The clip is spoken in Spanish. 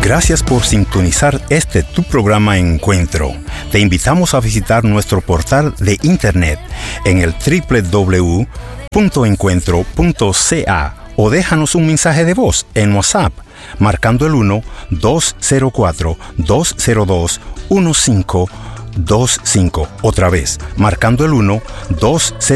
Gracias por sintonizar tu programa Encuentro. Te invitamos a visitar nuestro portal de internet en el www.encuentro.ca o déjanos un mensaje de voz en WhatsApp marcando el 1-204-202-1525. Otra vez, marcando el 1-204